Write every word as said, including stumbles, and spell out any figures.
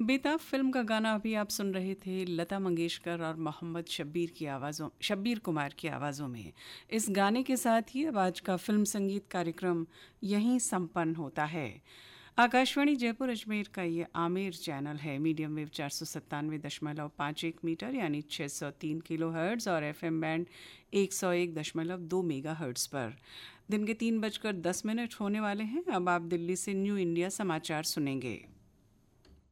बेताब फिल्म का गाना अभी आप सुन रहे थे लता मंगेशकर और मोहम्मद शब्बीर की आवाज़ों शब्बीर कुमार की आवाज़ों में। इस गाने के साथ ही अब आज का फिल्म संगीत कार्यक्रम यहीं संपन्न होता है। आकाशवाणी जयपुर अजमेर का ये आमेर चैनल है। मीडियम वेव चार सौ सत्तानवे दशमलव पाँच एक मीटर यानी छः सौ तीन किलो हर्ट्ज़ और एफ एम बैंड एक सौ एक दशमलव दो मेगा हर्ट्ज़ पर। दिन के तीन बजकर दस मिनट होने वाले हैं। अब आप दिल्ली से न्यू इंडिया समाचार सुनेंगे।